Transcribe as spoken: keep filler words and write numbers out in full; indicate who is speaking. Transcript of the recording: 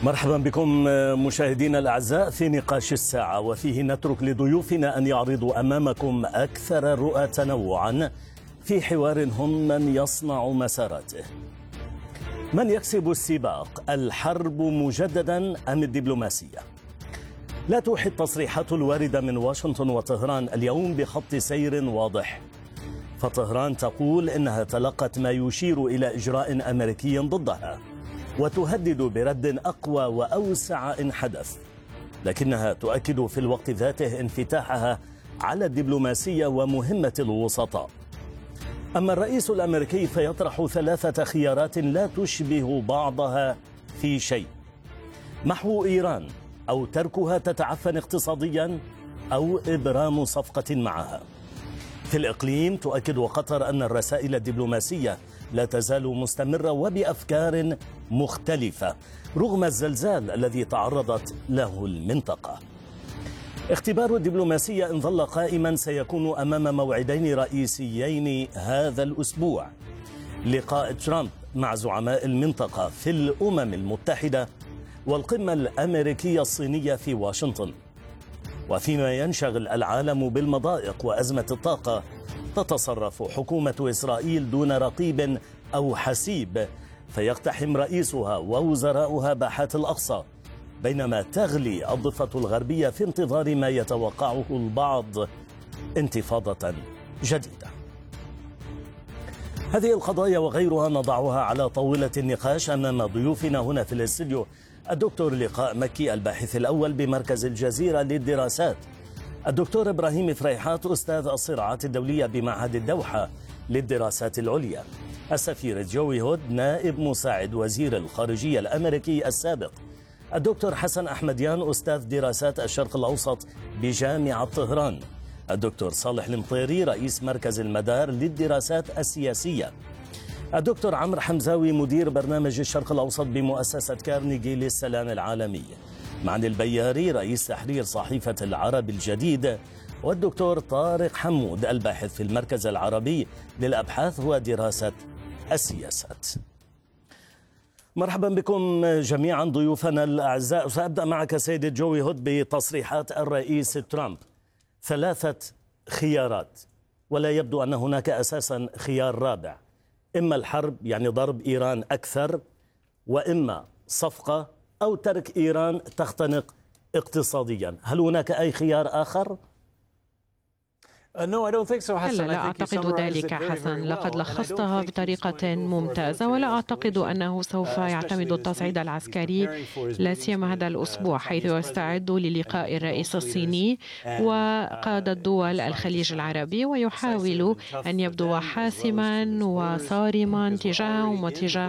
Speaker 1: مرحبا بكم مشاهدينا الأعزاء في نقاش الساعة، وفيه نترك لضيوفنا أن يعرضوا أمامكم أكثر الرؤى تنوعا في حوار هم من يصنع مساراته. من يكسب السباق، الحرب مجددا أم الدبلوماسية؟ لا توحي التصريحات الواردة من واشنطن وطهران اليوم بخط سير واضح، فطهران تقول إنها تلقت ما يشير إلى إجراء أمريكي ضدها وتهدد برد أقوى وأوسع إن حدث، لكنها تؤكد في الوقت ذاته انفتاحها على الدبلوماسية ومهمة الوسطاء. أما الرئيس الأمريكي فيطرح ثلاثة خيارات لا تشبه بعضها في شيء: محو إيران، أو تركها تتعفن اقتصاديا، أو إبرام صفقة معها. في الإقليم تؤكد قطر أن الرسائل الدبلوماسية لا تزال مستمرة وبأفكار مختلفة رغم الزلزال الذي تعرضت له المنطقة. اختبار الدبلوماسية إن ظل قائما سيكون أمام موعدين رئيسيين هذا الأسبوع: لقاء ترامب مع زعماء المنطقة في الأمم المتحدة، والقمة الأمريكية الصينية في واشنطن. وفيما ينشغل العالم بالمضائق وأزمة الطاقة، تتصرف حكومة إسرائيل دون رقيب أو حسيب، فيقتحم رئيسها ووزراؤها باحات الأقصى، بينما تغلي الضفة الغربية في انتظار ما يتوقعه البعض: انتفاضة جديدة. هذه القضايا وغيرها نضعها على طاولة النقاش أمام ضيوفنا هنا في الاستديو: الدكتور لقاء مكي، الباحث الأول بمركز الجزيرة للدراسات; الدكتور إبراهيم فريحات، أستاذ الصراعات الدولية بمعهد الدوحة للدراسات العليا; السفير جوي هود، نائب مساعد وزير الخارجية الأمريكي السابق; الدكتور حسن أحمديان، أستاذ دراسات الشرق الأوسط بجامعة طهران; الدكتور صالح المطيري، رئيس مركز المدار للدراسات السياسية; الدكتور عمرو حمزاوي، مدير برنامج الشرق الأوسط بمؤسسة كارنيجي للسلام العالمي; معني البياري، رئيس تحرير صحيفة العرب الجديد; والدكتور طارق حمود، الباحث في المركز العربي للأبحاث ودراسة السياسات. مرحبا بكم جميعا ضيوفنا الأعزاء. سأبدأ معك سيد جوي هود بتصريحات الرئيس ترامب: ثلاثة خيارات، ولا يبدو أن هناك أساسا خيار رابع: إما الحرب، يعني ضرب إيران أكثر، وإما صفقة، أو ترك إيران تختنق اقتصاديا. هل هناك أي خيار آخر؟
Speaker 2: لا، لا أعتقد ذلك حسن، لقد لخصتها بطريقة ممتازة، ولا أعتقد أنه سوف يعتمد التصعيد العسكري، لا سيما هذا الأسبوع، حيث يستعد للقاء الرئيس الصيني وقادة دول الخليج العربي، ويحاول أن يبدو حاسما وصارما تجاههم وتجاه